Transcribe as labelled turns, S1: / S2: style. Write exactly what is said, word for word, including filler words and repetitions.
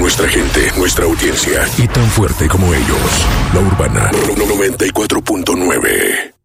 S1: nuestra gente, nuestra audiencia. Y tan fuerte como ellos. La Urbana noventa y cuatro punto nueve.